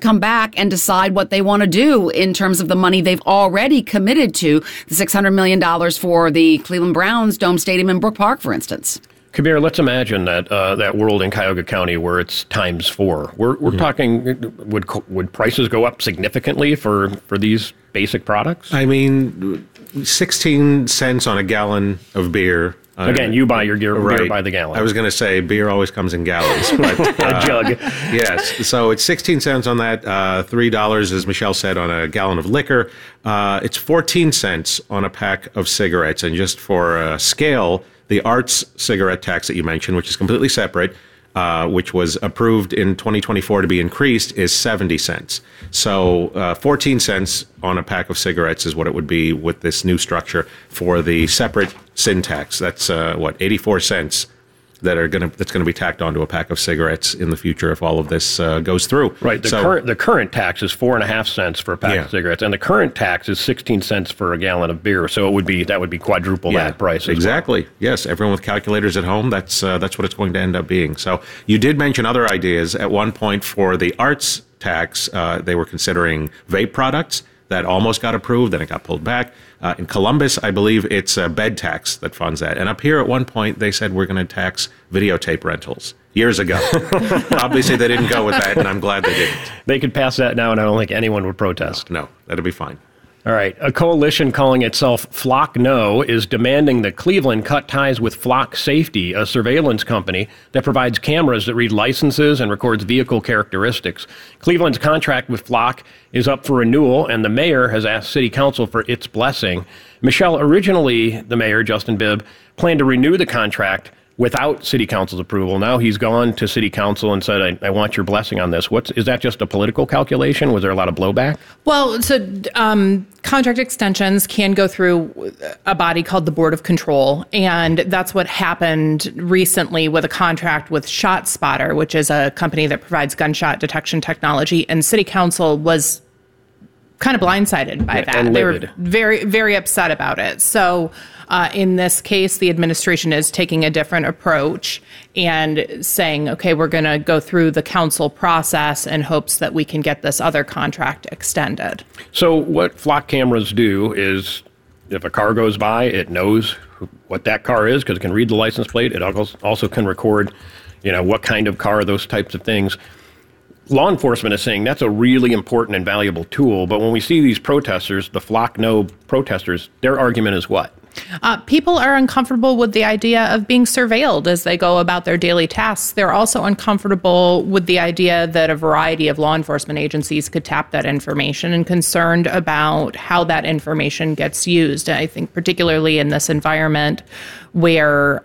come back and decide what they want to do in terms of the money they've already committed to, the $600 million for the Cleveland Browns Dome Stadium in Brook Park, for instance. Kabir, let's imagine that world in Cuyahoga County where it's times 4. We're talking, would prices go up significantly for these basic products? I mean, 16 cents on a gallon of beer. Again, you buy your beer by the gallon. I was going to say beer always comes in gallons. But, a jug. Yes. So it's 16 cents on that, $3, as Michelle said, on a gallon of liquor. It's 14 cents on a pack of cigarettes. And just for scale, the Arts cigarette tax that you mentioned, which is completely separate, which was approved in 2024 to be increased, is 70 cents. So 14 cents on a pack of cigarettes is what it would be with this new structure for the separate sin tax. That's 84 cents that's going to be tacked onto a pack of cigarettes in the future if all of this goes through. Right. The current tax is 4.5 cents for a pack of cigarettes, and the current tax is 16 cents for a gallon of beer. So that would be quadruple that price. Exactly. Well. Yes. Everyone with calculators at home, that's what it's going to end up being. So you did mention other ideas at one point for the arts tax. They were considering vape products. That almost got approved, then it got pulled back. In Columbus, I believe it's a bed tax that funds that. And up here at one point, they said we're going to tax videotape rentals years ago. Obviously, they didn't go with that, and I'm glad they didn't. They could pass that now, and I don't think anyone would protest. No, that'll be fine. All right. A coalition calling itself Flock No is demanding that Cleveland cut ties with Flock Safety, a surveillance company that provides cameras that read licenses and records vehicle characteristics. Cleveland's contract with Flock is up for renewal, and the mayor has asked City Council for its blessing. Michelle, originally the mayor, Justin Bibb, planned to renew the contract without City Council's approval. Now he's gone to City Council and said, I want your blessing on this. Is that just a political calculation? Was there a lot of blowback? Well, so contract extensions can go through a body called the Board of Control, and that's what happened recently with a contract with ShotSpotter, which is a company that provides gunshot detection technology, and City Council was kind of blindsided by that. They were very, very upset about it. So in this case, the administration is taking a different approach and saying, okay, we're going to go through the council process in hopes that we can get this other contract extended. So what Flock cameras do is if a car goes by, it knows what that car is because it can read the license plate. It also can record, what kind of car, those types of things. Law enforcement is saying that's a really important and valuable tool. But when we see these protesters, the Flock No protesters, their argument is what? People are uncomfortable with the idea of being surveilled as they go about their daily tasks. They're also uncomfortable with the idea that a variety of law enforcement agencies could tap that information and concerned about how that information gets used. I think particularly in this environment where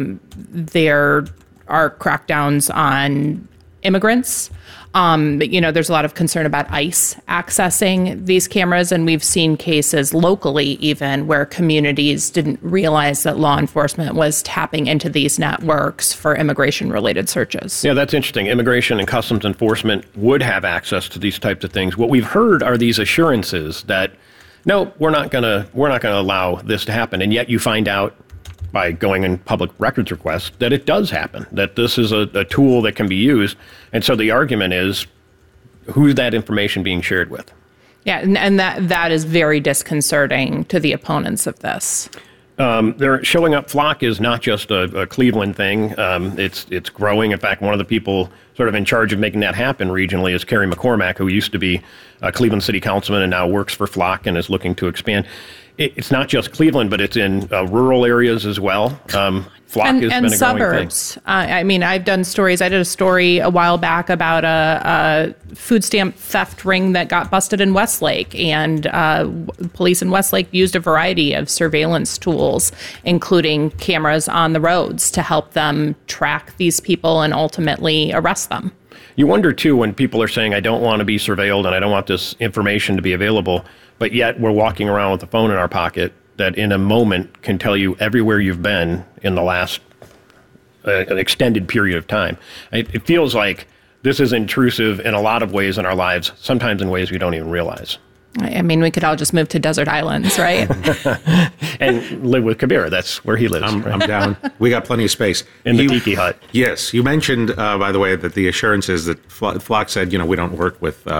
there are crackdowns on immigrants. There's a lot of concern about ICE accessing these cameras, and we've seen cases locally even where communities didn't realize that law enforcement was tapping into these networks for immigration-related searches. Yeah, that's interesting. Immigration and Customs Enforcement would have access to these types of things. What we've heard are these assurances that, no, we're not going to allow this to happen, and yet you find out by going in public records requests that it does happen, that this is a tool that can be used. And so the argument is, who's that information being shared with? Yeah, and that is very disconcerting to the opponents of this. They're showing up. Flock is not just a Cleveland thing. It's growing. In fact, one of the people sort of in charge of making that happen regionally is Kerry McCormack, who used to be a Cleveland city councilman and now works for Flock and is looking to expand. It's not just Cleveland, but it's in rural areas as well. Flock has been a suburbs. growing thing. I've done stories. I did a story a while back about a food stamp theft ring that got busted in Westlake, and police in Westlake used a variety of surveillance tools, including cameras on the roads, to help them track these people and ultimately arrest them. You wonder, too, when people are saying, I don't want to be surveilled and I don't want this information to be available, but yet we're walking around with a phone in our pocket that in a moment can tell you everywhere you've been in the last an extended period of time. It feels like this is intrusive in a lot of ways in our lives, sometimes in ways we don't even realize. I mean, we could all just move to desert islands, right? And live with Kabir. That's where he lives. I'm down. We got plenty of space. In the tiki hut. Yes. You mentioned, by the way, that the assurances that Flock said, we don't work with